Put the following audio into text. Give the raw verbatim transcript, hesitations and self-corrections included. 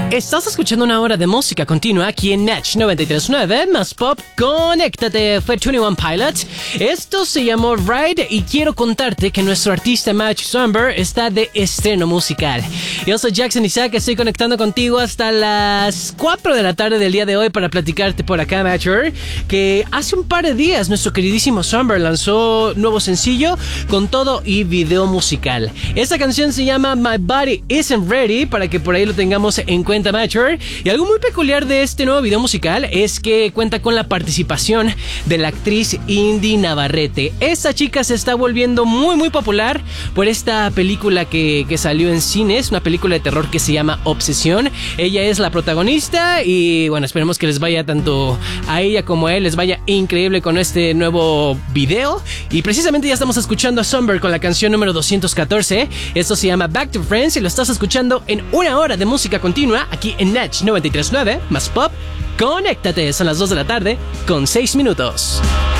Estás escuchando una hora de música continua aquí en Natch noventa y tres punto nueve más Pop. Conéctate, fue veintiuno Pilots. Esto se llamó Ride y quiero contarte que nuestro artista Matthew Somber está de estreno musical. Yo soy Jackson Isaac, estoy conectando contigo hasta las cuatro de la tarde del día de hoy para platicarte por acá, Matthew, que hace un par de días nuestro queridísimo Somber lanzó nuevo sencillo con todo y video musical. Esta canción se llama My Body Isn't Ready, para que por ahí lo tengamos en cuenta, Matcher. Y algo muy peculiar de este nuevo video musical es que cuenta con la participación de la actriz Indy Navarrete. Esta chica se está volviendo muy muy popular por esta película que, que salió en cines, una película de terror que se llama Obsesión. Ella es la protagonista y bueno, esperemos que les vaya tanto a ella como a él, les vaya increíble con este nuevo video. Y precisamente ya estamos escuchando a Somber con la canción número doscientos catorce. Esto se llama Back to Friends y lo estás escuchando en una hora de música continua aquí en Natch noventa y tres punto nueve más Pop. Conéctate, son las dos de la tarde con seis minutos.